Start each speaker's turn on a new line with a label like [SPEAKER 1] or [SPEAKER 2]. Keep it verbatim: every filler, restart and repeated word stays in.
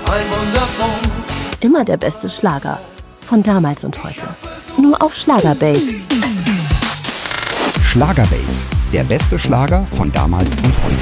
[SPEAKER 1] ein Wunderpunkt.
[SPEAKER 2] Immer der beste Schlager von damals und heute. Nur auf Schlagerbase.
[SPEAKER 3] Schlagerbase, der beste Schlager von damals und heute.